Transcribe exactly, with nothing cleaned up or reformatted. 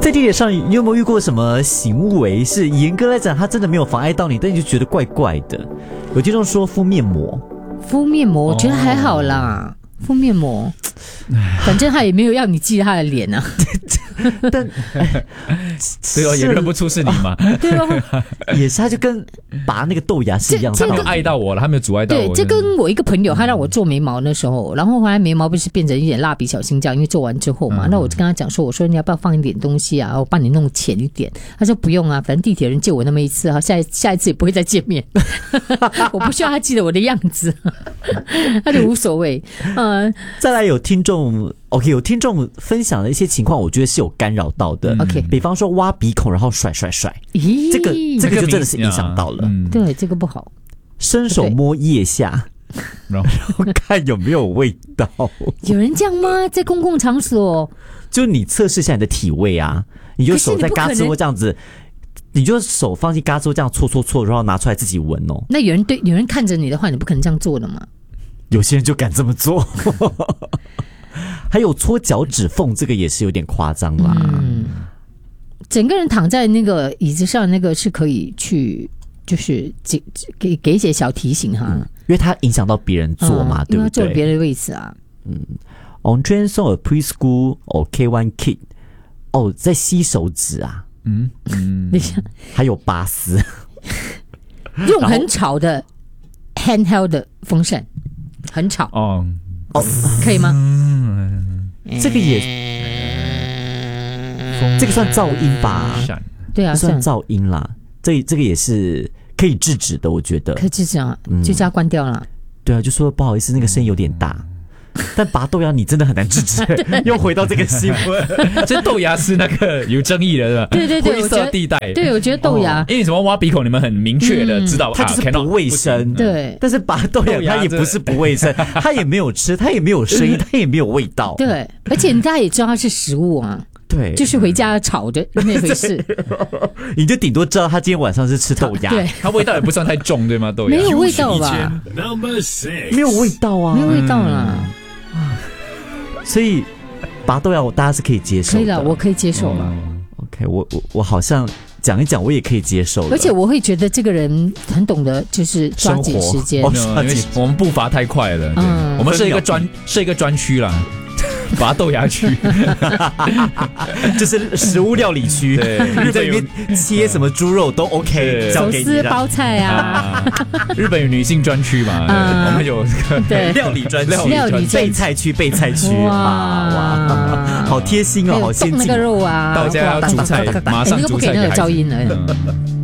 在地铁上，你有没有遇过什么行为是严格来讲，它真的没有妨碍到你，但你就觉得怪怪的？有听众说敷面膜， 敷面膜我觉得还好啦，敷面膜，反正他也没有要你记他的脸啊。 但对哦，也认不出是你嘛。 对哦， 也是，他就跟拔那个豆芽是一样的。 他没有碍到我了，他没有阻碍到我。 对，这跟我一个朋友，他让我做眉毛那时候，然后后来眉毛不是变成一点蜡笔小新这样，因为做完之后嘛，嗯、那我就跟他讲说，我说你要不要放一点东西啊，我帮你弄浅一点。他说不用啊，反正地铁人借我那么一次啊，下下一次也不会再见面，我不需要他记得我的样子，他就无所谓。嗯， 再来有听众。OK， 有听众分享的一些情况，我觉得是有干扰到的。OK， 比方说挖鼻孔然后甩甩甩，咦，这个这个就真的是影响到了。嗯、 对，这个不好。 伸手摸腋下，然后看有没有味道。 有人这样吗？在公共场所？ 就你测试一下你的体味啊，你就手在嘎吱窝这样子，你就手放进嘎吱窝这样搓搓搓，然后拿出来自己闻哦。 那有人对有人看着你的话，你不可能这样做的嘛？ 有些人就敢这么做。还有搓脚趾缝，这个也是有点夸张啦。嗯， 整个人躺在那个椅子上，那个是可以去，就是给给给一些小提醒哈、嗯， 因为它影响到别人坐嘛，嗯、对不对？ 坐别人的位置啊。 嗯 ，On train saw a preschool or K one kid， 哦，在吸手指啊，嗯嗯，还有拔丝， 用很吵的 handheld 的风扇，很吵哦。哦，可以吗？ 这个也，这个算噪音吧？ 对啊， 算噪音啦。这这个也是可以制止的，我觉得。 可以制止啊，就叫它关掉了。 对啊，就说不好意思，那个声音有点大。但拔豆芽你真的很难制止。又回到这个新闻， 这豆芽是那个有争议的，是吧？ 对对对， 灰色地带。 对，我觉得豆芽， 哦、因为什么挖鼻孔，你们很明确的知道， 它就是不卫生。 对， 但是拔豆芽它也不是不卫生，它也没有吃，它也没有声音，它也没有味道。 对，而且大家也知道它是食物啊。 对， 就是回家炒的那回事。 你就顶多知道他今天晚上是吃豆芽， 对， 它味道也不算太重，对吗？豆芽没有味道吧？ 没有味道啊， 没有味道啦。 所以拔豆芽大家是可以接受的， 可以的，我可以接受了。 嗯、OK， 我我我好像讲一讲，我也可以接受了。 而且我会觉得这个人很懂得，就是抓紧时间。 哦、因为我们步伐太快了，嗯、我们是一个专是一个专区啦。拔豆芽区， 就是食物料理区。日本里面切什么猪肉都 OK， 手撕包菜啊。 日本有女性专区嘛，我们有这个料理专区， 料理备菜区，备菜区。哇哇，好贴心哦，好先进。 那个肉啊， 到家要煮菜，马上煮菜。 那个不给那个噪音了。